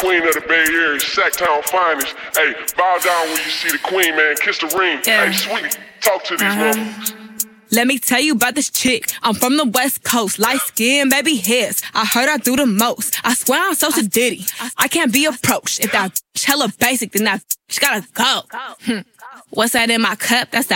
queen of the Bay Area, Sacktown finest. Hey, bow down when you see the queen, man. Kiss the ring. Yeah. Hey, sweetie, talk to these motherfuckers. Let me tell you about this chick. I'm from the West Coast, light skin, baby hairs. I heard I do the most. I swear I'm so Diddy. I can't be approached. If that hella basic, then that gotta go. What's that in my cup? That's that